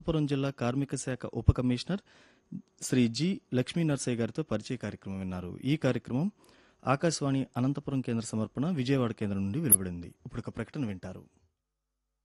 అనంతపురం జిల్లా కార్మిక శాఖ ఉప కమిషనర్ శ్రీ జి లక్ష్మీ నర్సయ్య గారితో పరిచయ కార్యక్రమం విన్నారు. ఈ కార్యక్రమం ఆకాశవాణి అనంతపురం కేంద్ర సమర్పణ, విజయవాడ కేంద్రం నుండి వెలువడింది. ఇప్పుడు ఒక ప్రకటన వింటారు.